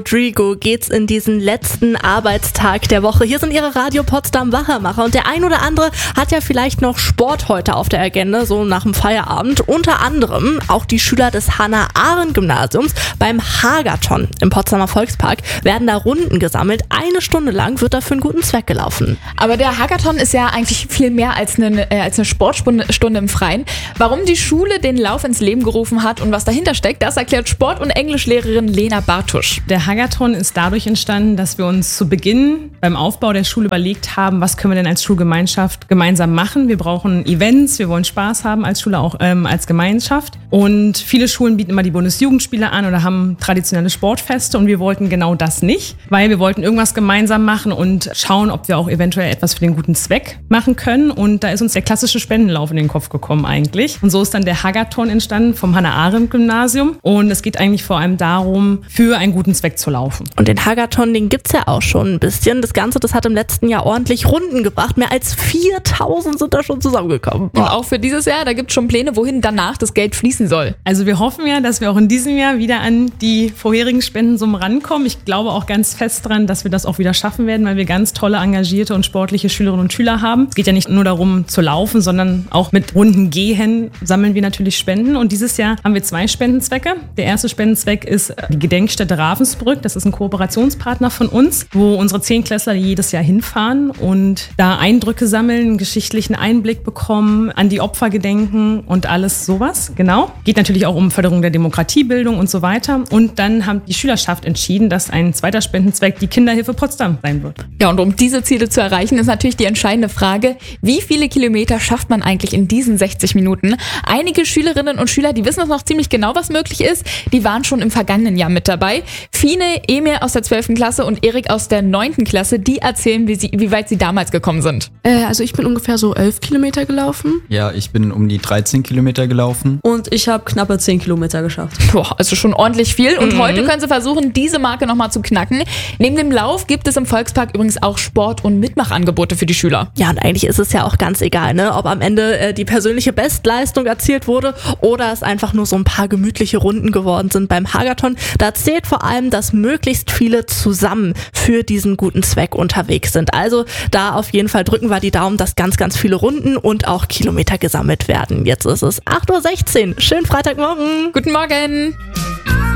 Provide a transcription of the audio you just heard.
Rodrigo geht's in diesen letzten Arbeitstag der Woche. Hier sind Ihre Radio Potsdam Wachermacher und der ein oder andere hat ja vielleicht noch Sport heute auf der Agenda, so nach dem Feierabend. Unter anderem auch die Schüler des Hannah-Arendt-Gymnasiums beim Hagathon im Potsdamer Volkspark werden da Runden gesammelt. 1 Stunde lang wird da für einen guten Zweck gelaufen. Aber der Hagathon ist ja eigentlich viel mehr als eine Sportstunde im Freien. Warum die Schule den Lauf ins Leben gerufen hat und was dahinter steckt, das erklärt Sport- und Englischlehrerin Lena Bartusch. Der Hagathon ist dadurch entstanden, dass wir uns zu Beginn beim Aufbau der Schule überlegt haben, was können wir denn als Schulgemeinschaft gemeinsam machen. Wir brauchen Events, wir wollen Spaß haben als Schule, auch als Gemeinschaft. Und viele Schulen bieten immer die Bundesjugendspiele an oder haben traditionelle Sportfeste und wir wollten genau das nicht, weil wir wollten irgendwas gemeinsam machen und schauen, ob wir auch eventuell etwas für den guten Zweck machen können. Und da ist uns der klassische Spendenlauf in den Kopf gekommen eigentlich. Und so ist dann der Hagathon entstanden vom Hannah-Arendt-Gymnasium. Und es geht eigentlich vor allem darum, für einen guten Zweck zu laufen. Und den Hagathon, den gibt's ja auch schon ein bisschen. Das Ganze, das hat im letzten Jahr ordentlich Runden gebracht. Mehr als 4.000 sind da schon zusammengekommen. Und auch für dieses Jahr, da gibt's schon Pläne, wohin danach das Geld fließen soll. Also wir hoffen ja, dass wir auch in diesem Jahr wieder an die vorherigen Spendensummen rankommen. Ich glaube auch ganz fest dran, dass wir das auch wieder schaffen werden, weil wir ganz tolle, engagierte und sportliche Schülerinnen und Schüler haben. Es geht ja nicht nur darum zu laufen, sondern auch mit Runden gehen sammeln wir natürlich Spenden. Und dieses Jahr haben wir 2 Spendenzwecke. Der erste Spendenzweck ist die Gedenkstätte Ravensbrück. Das ist ein Kooperationspartner von uns, wo unsere 10-Klässler jedes Jahr hinfahren und da Eindrücke sammeln, einen geschichtlichen Einblick bekommen, an die Opfer gedenken und alles sowas. Genau. Geht natürlich auch um Förderung der Demokratiebildung und so weiter. Und dann haben die Schülerschaft entschieden, dass ein zweiter Spendenzweck die Kinderhilfe Potsdam sein wird. Ja, und um diese Ziele zu erreichen, ist natürlich die entscheidende Frage, wie viele Kilometer schafft man eigentlich in diesen 60 Minuten? Einige Schülerinnen und Schüler, die wissen noch ziemlich genau, was möglich ist. Die waren schon im vergangenen Jahr mit dabei. Fine, Emil aus der 12. Klasse und Erik aus der 9. Klasse, die erzählen, wie weit sie damals gekommen sind. Also ich bin ungefähr so 11 Kilometer gelaufen. Ja, ich bin um die 13 Kilometer gelaufen. Und ich habe knappe 10 Kilometer geschafft. Boah, also schon ordentlich viel. Und heute können sie versuchen, diese Marke nochmal zu knacken. Neben dem Lauf gibt es im Volkspark übrigens auch Sport- und Mitmachangebote für die Schüler. Ja, und eigentlich ist es ja auch ganz egal, ne, ob am Ende die persönliche Bestleistung erzielt wurde oder es einfach nur so ein paar gemütliche Runden geworden sind beim Hagathon. Da zählt vor allem, dass möglichst viele zusammen für diesen guten Zweck unterwegs sind. Also da auf jeden Fall drücken wir die Daumen, dass ganz, ganz viele Runden und auch Kilometer gesammelt werden. Jetzt ist es 8.16 Uhr. Schönen Freitagmorgen. Guten Morgen.